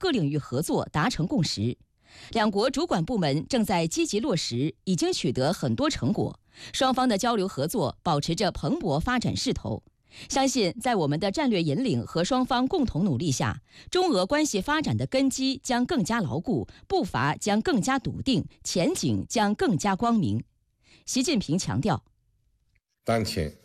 各领域合作达成共识。两国主管部门正在积极落实，已经取得很多成果，双方的交流合作保持着蓬勃发展势头。相信在我们的战略引领和双方共同努力下，中俄关系发展的根基将更加牢固，步伐将更加笃定，前景将更加光明。习近平强调， 当前